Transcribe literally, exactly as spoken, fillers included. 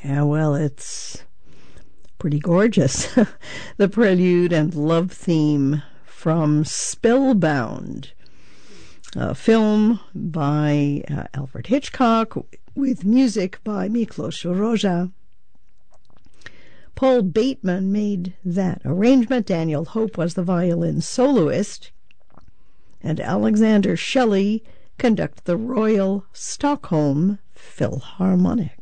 Yeah, well, it's pretty gorgeous. The prelude and love theme from Spellbound, a film by uh, Alfred Hitchcock with music by Miklos Rozsa. Paul Bateman made that arrangement. Daniel Hope was the violin soloist, and Alexander Shelley conducted the Royal Stockholm Philharmonic.